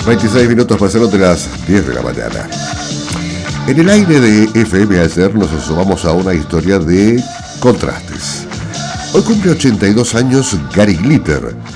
26 minutos pasaron de las 10 de la mañana. En el aire de FM ayer nos asomamos a una historia de contrastes. Hoy cumple 82 años Gary Glitter,